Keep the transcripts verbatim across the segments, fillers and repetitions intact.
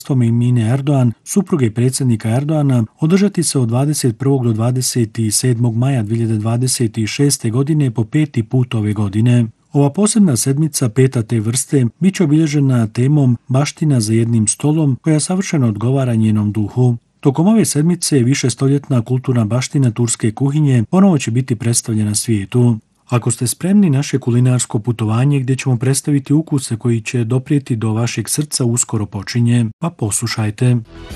Emine Erdogan, supruge predsjednika Erdoana, održati se od dvadeset prvog do dvadeset sedmog maja dvije hiljade dvadeset šeste. godine po peti put ove godine. Ova posebna sedmica, peta te vrste, bit će obilježena temom Baština za jednim stolom, koja savršeno odgovara njenom duhu. Tokom ove sedmice višestoljetna kulturna baština turske kuhinje ponovo će biti predstavljena svijetu. Ako ste spremni, naše kulinarsko putovanje gdje ćemo predstaviti ukuse koji će doprijeti do vašeg srca uskoro počinje, pa poslušajte.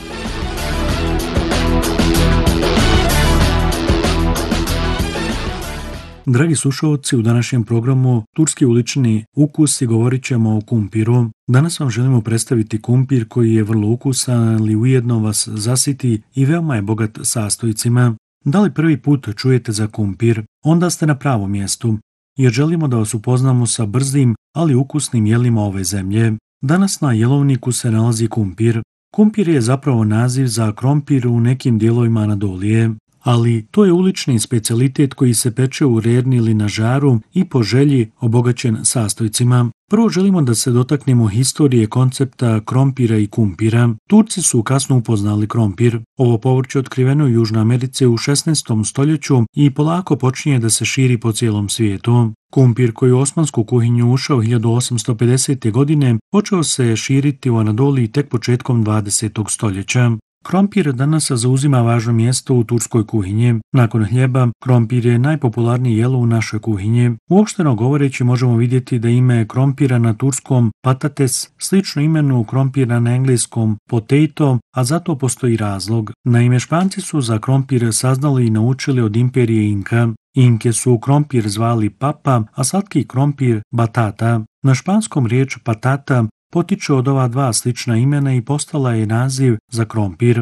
Dragi slušalci, u današnjem programu Turski ulični ukusi govorit ćemo o kumpiru. Danas vam želimo predstaviti kumpir koji je vrlo ukusan, ali ujedno vas zasiti i veoma je bogat sastojcima. Da li prvi put čujete za kumpir? Onda ste na pravom mjestu, jer želimo da vas upoznamo sa brzim, ali ukusnim jelima ove zemlje. Danas na jelovniku se nalazi kumpir. Kumpir je zapravo naziv za krompir u nekim dijelovima Anadolije, ali to je ulični specijalitet koji se peče u rerni ili na žaru i po želji obogaćen sastojcima. Prvo želimo da se dotaknemo historije koncepta krompira i kumpira. Turci su kasno upoznali krompir. Ovo povrće otkriveno u Južnoj Americi u šesnaestom stoljeću i polako počinje da se širi po cijelom svijetu. Kumpir koji u osmansku kuhinju ušao hiljadu osamsto pedesete. godine počeo se širiti u Anadoliji tek početkom dvadesetog stoljeća. Krompir danas zauzima važno mjesto u turskoj kuhinji. Nakon hljeba, krompir je najpopularnije jelo u našoj kuhinji. Uopšteno govoreći možemo vidjeti da ime krompira na turskom patates slično imenu krompira na engleskom potato, a zato postoji razlog. Naime, Španci su za krompir saznali i naučili od imperije Inka. Inke su krompir zvali papa, a slatki krompir batata. Na španskom riječ patata potiče od ova dva slična imena i postala je naziv za krompir.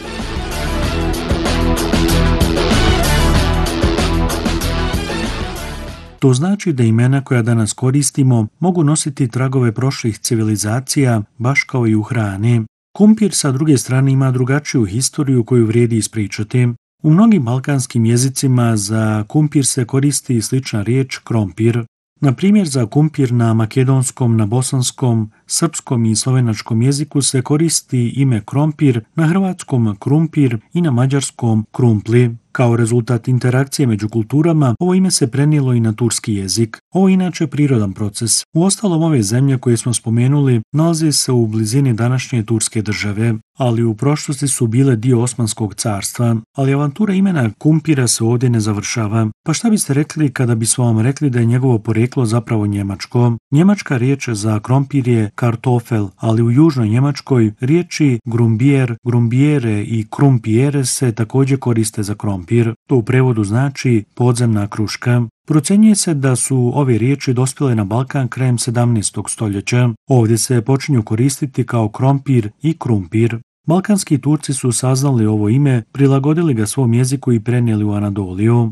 To znači da imena koja danas koristimo mogu nositi tragove prošlih civilizacija, baš kao i u hrani. Kumpir sa druge strane ima drugačiju historiju koju vrijedi ispričati. U mnogim balkanskim jezicima za kumpir se koristi slična riječ krompir. Na primjer, za kumpir na makedonskom, na bosanskom, srpskom i slovenačkom jeziku se koristi ime krompir, na hrvatskom krumpir i na mađarskom krumpli. Kao rezultat interakcije među kulturama, ovo ime se prenijelo i na turski jezik. Ovo je inače prirodan proces. Uostalom, ove zemlje koje smo spomenuli nalaze se u blizini današnje turske države, ali u prošlosti su bile dio Osmanskog carstva. Ali avantura imena kumpira se ovdje ne završava. Pa šta biste rekli kada bismo vam rekli da je njegovo porijeklo zapravo njemačko? Njemačka riječ za krompir je kartofel, ali u južnoj Njemačkoj riječi grumbier, grumbiere i krumpijere se također koriste za krompir. To u prevodu znači podzemna kruška. Procjenjuje se da su ove riječi dospjele na Balkan krajem sedamnaestog stoljeća. Ovdje se počinju koristiti kao krompir i krumpir. Balkanski Turci su saznali ovo ime, prilagodili ga svom jeziku i prenijeli u Anadoliju.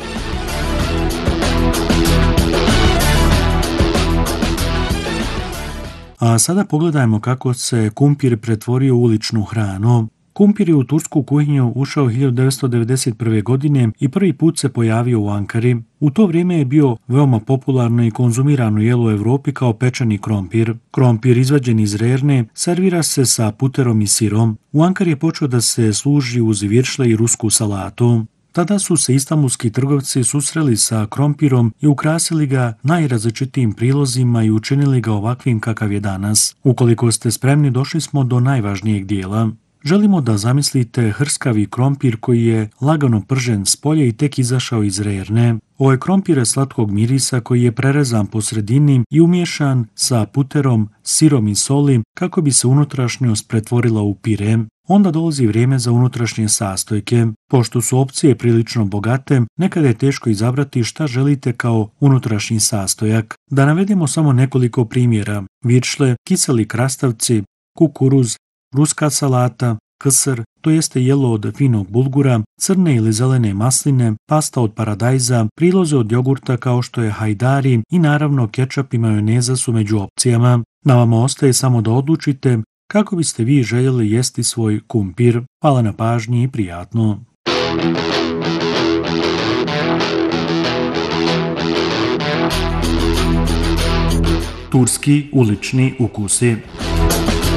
A sada pogledajmo kako se kumpir pretvorio u uličnu hranu. Kumpir je u tursku kuhinju ušao hiljadu devetsto devedeset prve. godine i prvi put se pojavio u Ankari. U to vrijeme je bio veoma popularno i konzumirano jelo u Europi kao pečeni krompir. Krompir izvađen iz rerne servira se sa puterom i sirom. U Ankari je počeo da se služi uz viršle i rusku salatu. Tada su se istanbulski trgovci susreli sa krompirom i ukrasili ga najrazličitijim prilozima i učinili ga ovakvim kakav je danas. Ukoliko ste spremni, došli smo do najvažnijeg dijela. Želimo da zamislite hrskavi krompir koji je lagano pržen s polja i tek izašao iz rerne. Ovo je krompir slatkog mirisa koji je prerezan po sredini i umiješan sa puterom, sirom i soli kako bi se unutrašnjost pretvorila u pire. Onda dolazi vrijeme za unutrašnje sastojke. Pošto su opcije prilično bogate, nekada je teško izabrati šta želite kao unutrašnji sastojak. Da navedemo samo nekoliko primjera: viršle, kiseli krastavci, kukuruz, ruska salata, kısır, to jeste jelo od finog bulgura, crne ili zelene masline, pasta od paradajza, priloze od jogurta kao što je hajdari i naravno kečap i majoneza su među opcijama. Na vama ostaje samo da odlučite kako biste vi željeli jesti svoj kumpir. Hvala na pažnji i prijatno. Turski ulični ukusi.